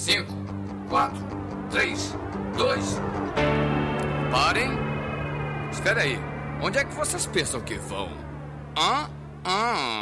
5, 4, 3, 2... Parem. Espera aí. Onde é que vocês pensam que vão? Hã?